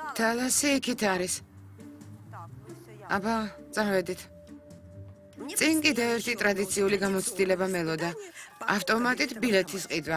თალასი იქით არის. აბა, წავედით. წინ კიდევ ერთი ტრადიციული გამოცდილება მელოდა. ავტომატით ბილეთის ყიდვა.